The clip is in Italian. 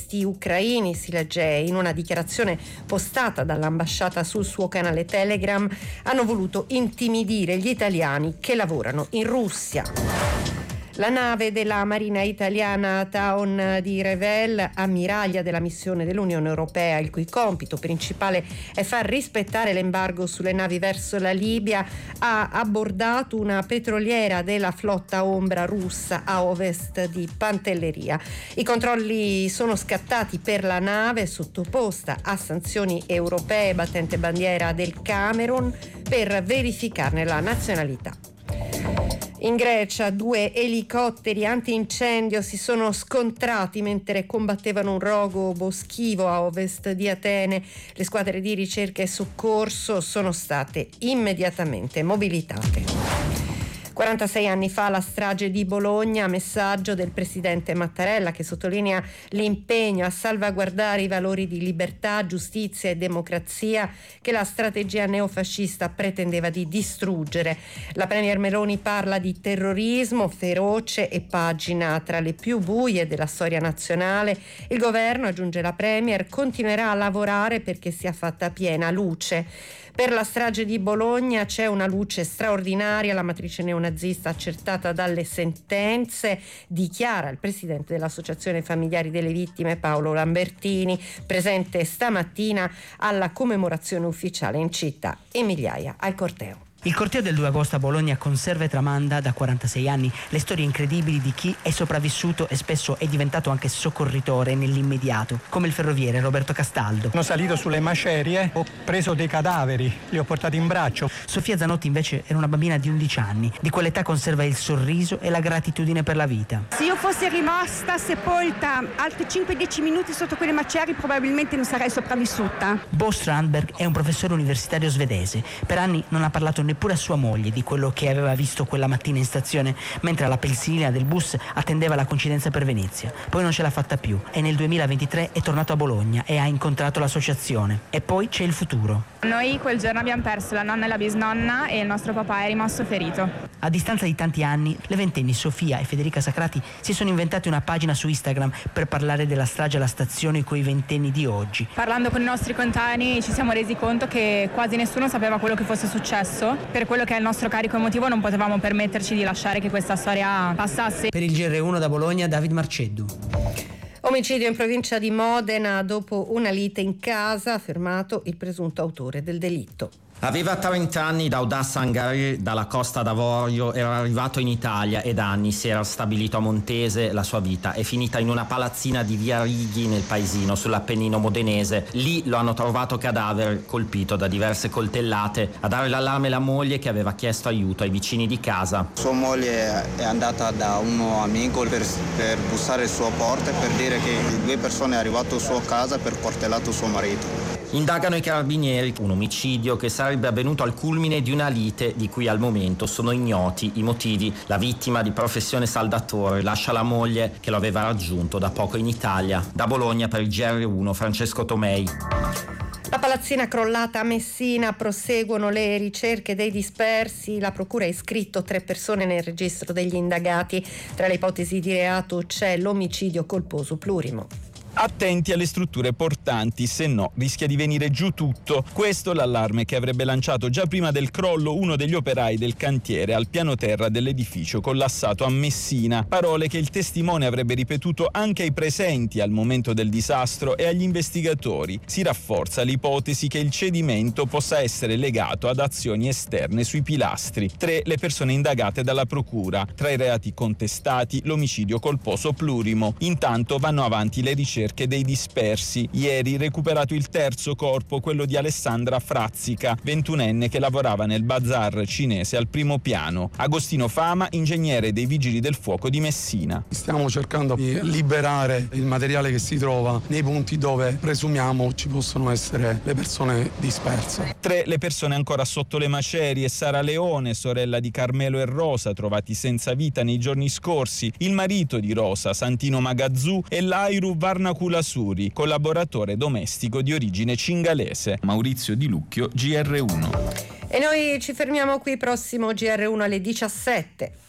giornalisti ucraini, si legge in una dichiarazione postata dall'ambasciata sul suo canale Telegram, hanno voluto intimidire gli italiani che lavorano in Russia. La nave della Marina italiana Taon di Revel, ammiraglia della missione dell'Unione Europea, il cui compito principale è far rispettare l'embargo sulle navi verso la Libia, ha abbordato una petroliera della flotta ombra russa a ovest di Pantelleria. I controlli sono scattati per la nave sottoposta a sanzioni europee battente bandiera del Camerun per verificarne la nazionalità. In Grecia 2 elicotteri antincendio si sono scontrati mentre combattevano un rogo boschivo a ovest di Atene. Le squadre di ricerca e soccorso sono state immediatamente mobilitate. 46 anni fa la strage di Bologna, messaggio del presidente Mattarella che sottolinea l'impegno a salvaguardare i valori di libertà, giustizia e democrazia che la strategia neofascista pretendeva di distruggere. La premier Meloni parla di terrorismo feroce e pagina tra le più buie della storia nazionale. Il governo, aggiunge la premier, continuerà a lavorare perché sia fatta piena luce. Per la strage di Bologna c'è una luce straordinaria, la matrice neonazista accertata dalle sentenze, dichiara il presidente dell'Associazione Familiari delle Vittime Paolo Lambertini, presente stamattina alla commemorazione ufficiale in città, e migliaia al corteo. Il corteo del 2 agosto a Bologna conserva e tramanda da 46 anni le storie incredibili di chi è sopravvissuto e spesso è diventato anche soccorritore nell'immediato, come il ferroviere Roberto Castaldo. Sono salito sulle macerie, ho preso dei cadaveri, li ho portati in braccio. Sofia Zanotti invece era una bambina di 11 anni, di quell'età conserva il sorriso e la gratitudine per la vita. Se io fossi rimasta sepolta altri 5-10 minuti sotto quelle macerie probabilmente non sarei sopravvissuta. Bo Strandberg è un professore universitario svedese. Per anni non ha parlato neppure a sua moglie di quello che aveva visto quella mattina in stazione mentre alla pensilina del bus attendeva la coincidenza per Venezia. Poi non ce l'ha fatta più e nel 2023 è tornato a Bologna e ha incontrato l'associazione. E poi c'è il futuro. Noi quel giorno abbiamo perso la nonna e la bisnonna e il nostro papà è rimasto ferito. A distanza di tanti anni, le ventenni Sofia e Federica Sacrati si sono inventate una pagina su Instagram per parlare della strage alla stazione coi ventenni di oggi. Parlando con i nostri coetanei ci siamo resi conto che quasi nessuno sapeva quello che fosse successo. Per quello che è il nostro carico emotivo non potevamo permetterci di lasciare che questa storia passasse. Per il GR1 da Bologna, David Marceddu. Omicidio in provincia di Modena dopo una lite in casa, fermato il presunto autore del delitto. Aveva 30 anni, da Audà Sangari, dalla Costa d'Avorio, era arrivato in Italia e da anni si era stabilito a Montese. La sua vita è finita in una palazzina di via Righi nel paesino sull'Appennino modenese. Lì lo hanno trovato cadavere, colpito da diverse coltellate. A dare l'allarme la moglie, che aveva chiesto aiuto ai vicini di casa. Sua moglie è andata da uno amico per bussare il suo porta e per dire che 2 persone è arrivato a sua casa per coltellato suo marito. Indagano i carabinieri, un omicidio che sarebbe avvenuto al culmine di una lite di cui al momento sono ignoti i motivi. La vittima, di professione saldatore, lascia la moglie che lo aveva raggiunto da poco in Italia. Da Bologna per il GR1 Francesco Tomei. La palazzina crollata a Messina, proseguono le ricerche dei dispersi. La procura ha iscritto 3 persone nel registro degli indagati. Tra le ipotesi di reato c'è l'omicidio colposo plurimo. Attenti alle strutture portanti, se no rischia di venire giù tutto. Questo l'allarme che avrebbe lanciato già prima del crollo uno degli operai del cantiere al piano terra dell'edificio collassato a Messina. Parole che il testimone avrebbe ripetuto anche ai presenti al momento del disastro e agli investigatori. Si rafforza l'ipotesi che il cedimento possa essere legato ad azioni esterne sui pilastri. 3 le persone indagate dalla procura. Tra i reati contestati l'omicidio colposo plurimo. Intanto vanno avanti le ricerche dei dispersi. Ieri recuperato il terzo corpo, quello di Alessandra Frazzica, 21enne che lavorava nel bazar cinese al primo piano. Agostino Fama, ingegnere dei Vigili del Fuoco di Messina. Stiamo cercando di liberare il materiale che si trova nei punti dove presumiamo ci possono essere le persone disperse. 3 le persone ancora sotto le macerie. Sara Leone, sorella di Carmelo e Rosa, trovati senza vita nei giorni scorsi, il marito di Rosa, Santino Magazzù, e l'Airu Varnaculasuri, collaboratore domestico di origine cingalese. Maurizio Di Lucchio, GR1. E noi ci fermiamo qui, prossimo GR1 alle 17.